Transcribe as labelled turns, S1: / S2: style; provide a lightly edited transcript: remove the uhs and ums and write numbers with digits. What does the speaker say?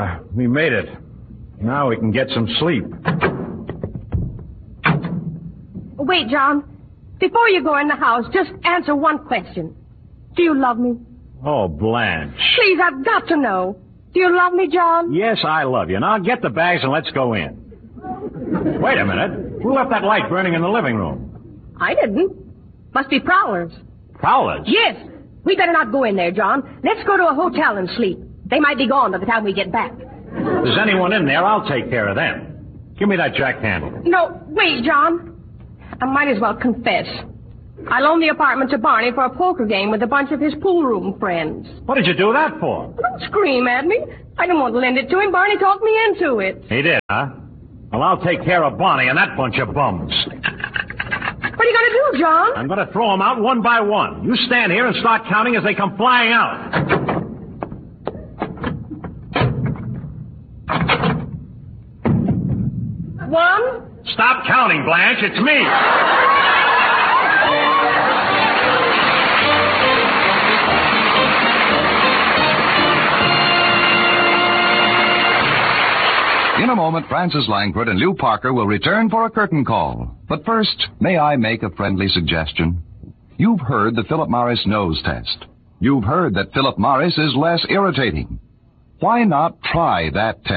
S1: we made it. Now we can get some sleep.
S2: Wait, John. Before you go in the house, just answer one question. Do you love me?
S1: Oh, Blanche.
S2: Please, I've got to know. Do you love me, John?
S1: Yes, I love you. Now get the bags and let's go in. Wait a minute. Who left that light burning in the living room?
S2: I didn't. Must be prowlers.
S1: Prowlers?
S2: Yes. We better not go in there, John. Let's go to a hotel and sleep. They might be gone by the time we get back.
S1: If there's anyone in there, I'll take care of them. Give me that jack handle.
S2: No, wait, John. I might as well confess. I loaned the apartment to Barney for a poker game with a bunch of his pool room friends.
S1: What did you do that for?
S2: Don't scream at me. I didn't want to lend it to him. Barney talked me into it.
S1: He did, huh? Well, I'll take care of Barney and that bunch of bums.
S2: What are you going to do, John?
S1: I'm going to throw them out one by one. You stand here and start counting as they come flying out.
S2: One.
S1: Stop counting, Blanche. It's me.
S3: In a moment, Frances Langford and Lew Parker will return for a curtain call. But first, may I make a friendly suggestion? You've heard the Philip Morris nose test. You've heard that Philip Morris is less irritating. Why not try that test?